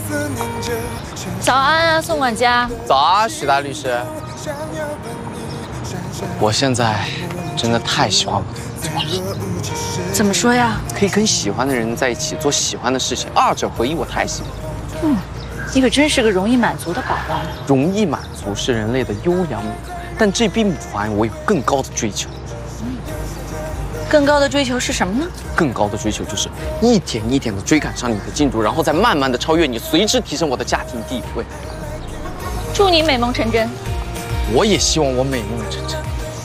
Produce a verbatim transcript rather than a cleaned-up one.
早安啊，宋管家。 早啊，许大律师。我现在真的太喜欢我的工作了。 怎么说呀？ 可以跟喜欢的人在一起做喜欢的事情，二者合一，我太喜欢。 嗯，你可真是个容易满足的宝宝。 容易满足是人类的优良美，但这并不妨碍我有更高的追求。 嗯，更高的追求是什么呢？更高的追求就是一点一点的追赶上你的进度，然后再慢慢的超越你，随之提升我的家庭地位。祝你美梦成真。我也希望我美梦成真。